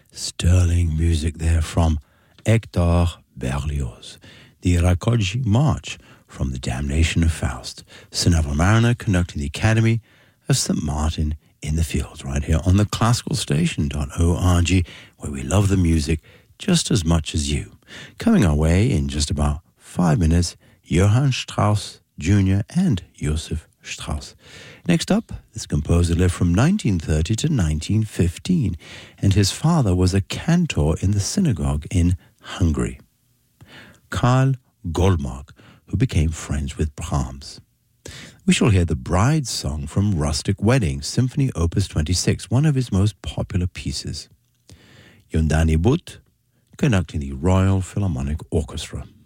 Sterling music there from Hector Berlioz. The Rakoczy March from The Damnation of Faust. Sir Neville Mariner conducting the Academy of St. Martin in the Fields, right here on the classicalstation.org, where we love the music just as much as you. Coming our way in just about 5 minutes, Johann Strauss Jr. and Joseph Strauss. Next up, this composer lived from 1930 to 1915, and his father was a cantor in the synagogue in Hungary. Karl Goldmark, who became friends with Brahms. We shall hear the Bride's Song from Rustic Wedding, Symphony Opus 26, one of his most popular pieces. Yondani Butt, conducting the Royal Philharmonic Orchestra.